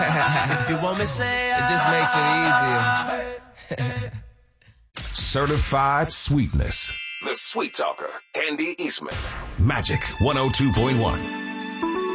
If you want me, say it just makes it easier. Certified sweetness. The Sweet Talker, Candy Eastman. Magic 102.1.